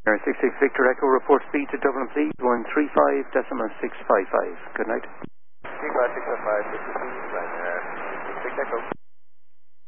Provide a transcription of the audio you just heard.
66 Victor Echo, report speed to Dublin, please. 135.655. Good night. Sigma 605, 66 Echo.